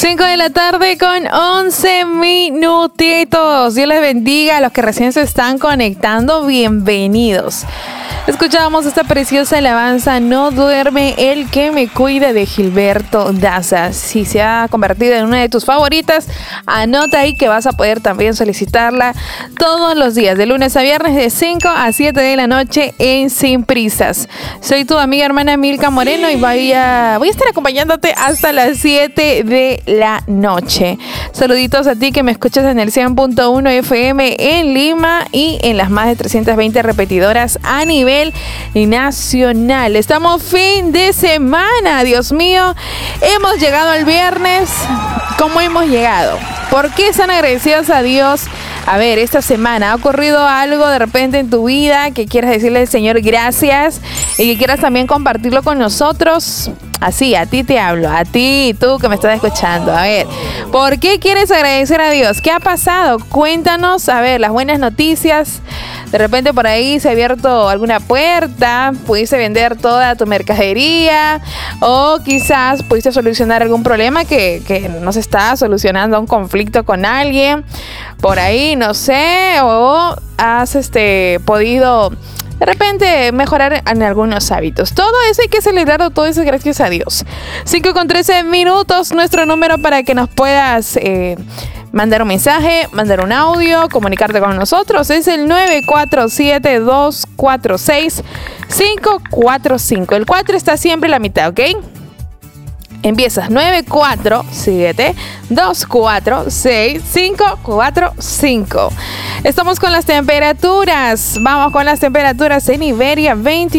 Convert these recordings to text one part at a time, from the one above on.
5 de la tarde con 11 minutitos. Dios les bendiga a los que recién se están conectando. Bienvenidos. Escuchábamos esta preciosa alabanza, No duerme el que me cuida, de Gilberto Daza. Si se ha convertido en una de tus favoritas, anota ahí que vas a poder también solicitarla todos los días, de lunes a viernes, de 5 a 7 de la noche en Sin Prisas. Soy tu amiga hermana Milka Moreno y voy a estar acompañándote hasta las 7 de la noche. Saluditos a ti que me escuchas en el 100.1 FM en Lima y en las más de 320 repetidoras a nivel nacional. Estamos fin de semana, Dios mío. Hemos llegado al viernes. ¿Cómo hemos llegado? ¿Por qué están agradecidos a Dios? A ver, esta semana ¿ha ocurrido algo de repente en tu vida que quieras decirle al Señor gracias y que quieras también compartirlo con nosotros? Así, a ti te hablo, a ti, tú que me estás escuchando. A ver, ¿por qué quieres agradecer a Dios? ¿Qué ha pasado? Cuéntanos, a ver, las buenas noticias. De repente por ahí se ha abierto alguna puerta, pudiste vender toda tu mercadería o quizás pudiste solucionar algún problema que no se está solucionando, un conflicto con alguien por ahí, no sé, o has podido de repente mejorar en algunos hábitos. Todo eso hay que celebrarlo, todo eso gracias a Dios. 5:13 minutos, nuestro número para que nos puedas mandar un mensaje, mandar un audio, comunicarte con nosotros. Es el 947-246-545. El 4 está siempre en la mitad, ¿ok? Empiezas 947-246-545. Estamos con las temperaturas. Vamos con las temperaturas en Iberia,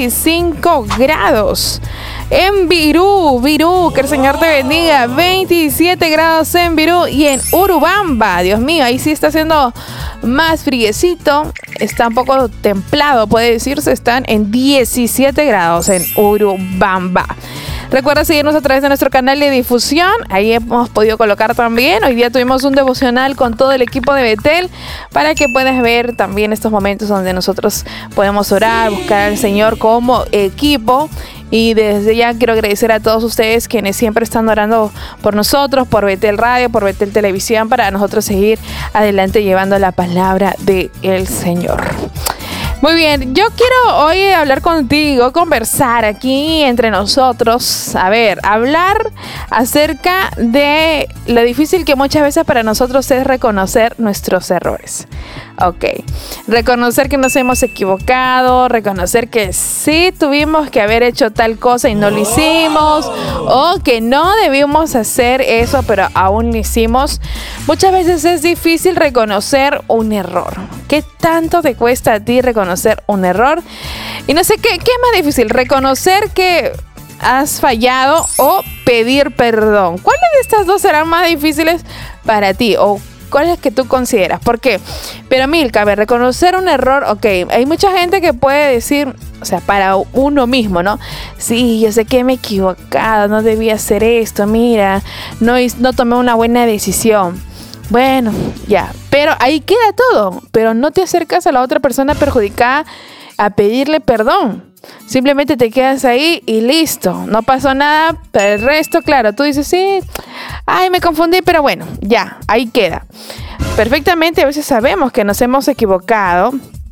25 grados. En Virú, que el Señor te bendiga, 27 grados en Virú. Y en Urubamba, Dios mío, ahí sí está haciendo más friecito. Está un poco templado, puede decirse. Están en 17 grados en Urubamba. Recuerda seguirnos a través de nuestro canal de difusión. Ahí hemos podido colocar también. Hoy día tuvimos un devocional con todo el equipo de Betel para que puedas ver también estos momentos donde nosotros podemos orar, buscar al Señor como equipo. Y desde ya quiero agradecer a todos ustedes quienes siempre están orando por nosotros, por Betel Radio, por Betel Televisión, para nosotros seguir adelante llevando la palabra del Señor. Muy bien, yo quiero hoy hablar contigo, conversar aquí entre nosotros, hablar acerca de lo difícil que muchas veces para nosotros es reconocer nuestros errores. Ok, reconocer que nos hemos equivocado, reconocer que sí tuvimos que haber hecho tal cosa y no lo hicimos, o que no debimos hacer eso pero aún lo hicimos. Muchas veces es difícil reconocer un error. ¿Qué tanto te cuesta a ti reconocer un error? Y no sé, ¿qué es más difícil? ¿Reconocer que has fallado o pedir perdón? ¿Cuáles de estas dos serán más difíciles para ti? ¿O cuáles que tú consideras? ¿Por qué? Pero Milka, a ver, reconocer un error, ok, hay mucha gente que puede decir, o sea, para uno mismo, ¿no? Sí, yo sé que me he equivocado, no debía hacer esto, mira, no tomé una buena decisión. Bueno, ya, pero ahí queda todo, pero no te acercas a la otra persona perjudicada a pedirle perdón. Simplemente te quedas ahí y listo, no pasó nada, pero el resto, claro, tú dices, sí, ay, me confundí, pero bueno, ya, ahí queda. Perfectamente, a veces sabemos que nos hemos equivocado,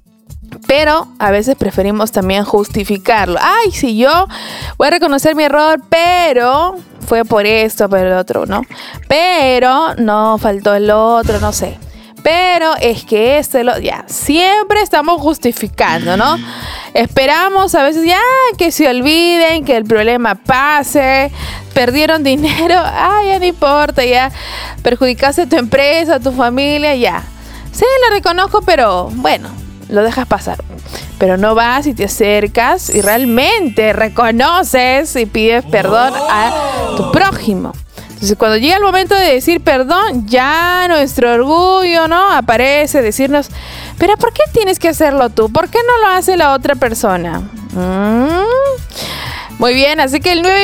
pero a veces preferimos también justificarlo. Ay, sí, yo voy a reconocer mi error, pero fue por esto, por el otro, ¿no? Pero no faltó el otro, no sé. Pero es que ya, siempre estamos justificando, ¿no? Esperamos a veces ya que se olviden, que el problema pase, perdieron dinero, ya no importa, ya perjudicaste a tu empresa, a tu familia, ya. Sí, lo reconozco, pero bueno, lo dejas pasar. Pero no vas y te acercas y realmente reconoces y pides perdón a tu prójimo. Entonces, cuando llega el momento de decir perdón, ya nuestro orgullo, ¿no? Aparece, decirnos, pero ¿por qué tienes que hacerlo tú? ¿Por qué no lo hace la otra persona? Muy bien, así que el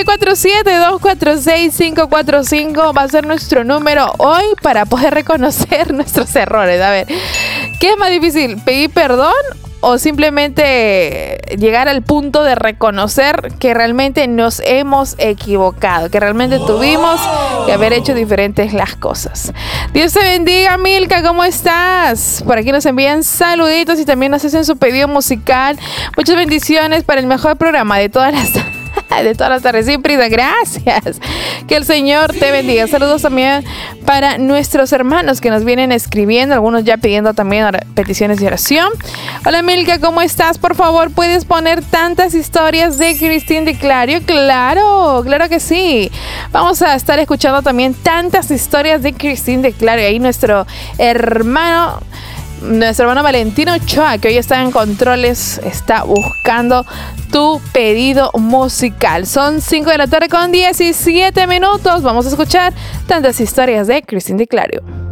947-246-545 va a ser nuestro número hoy para poder reconocer nuestros errores. A ver, ¿qué es más difícil? ¿Pedir perdón o simplemente llegar al punto de reconocer que realmente nos hemos equivocado, que realmente tuvimos que haber hecho diferentes las cosas. Dios te bendiga, Milka, ¿cómo estás? Por aquí nos envían saluditos y también nos hacen su pedido musical. Muchas bendiciones para el mejor programa de todas las tardes sin prisa. Gracias, que el Señor te bendiga. Saludos también para nuestros hermanos que nos vienen escribiendo, algunos ya pidiendo también peticiones de oración. Hola Milka, ¿cómo estás? Por favor, ¿puedes poner tantas historias de Christine de Clario? Claro que sí. Vamos a estar escuchando también tantas historias de Christine de Clario. Ahí nuestro hermano Valentino Ochoa, que hoy está en controles, está buscando tu pedido musical. Son 5 de la tarde con 17 minutos. Vamos a escuchar tantas historias de Christine de Clario.